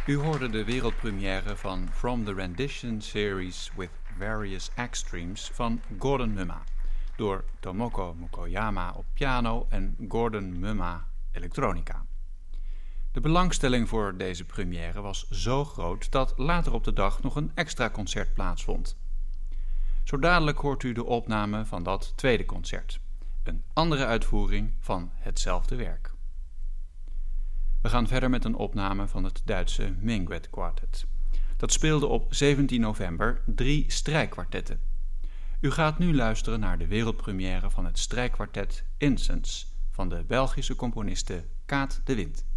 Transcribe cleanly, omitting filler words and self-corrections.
U hoorde de wereldpremière van From the Rendition Series with Various Extremes van Gordon Mumma, door Tomoko Mukoyama op piano en Gordon Mumma elektronica. De belangstelling voor deze première was zo groot dat later op de dag nog een extra concert plaatsvond. Zo dadelijk hoort u de opname van dat tweede concert, een andere uitvoering van hetzelfde werk. We gaan verder met een opname van het Duitse Minuet Quartet. Dat speelde op 17 november 3 strijkkwartetten. U gaat nu luisteren naar de wereldpremière van het strijkkwartet Incense van de Belgische componiste Kaat de Wind.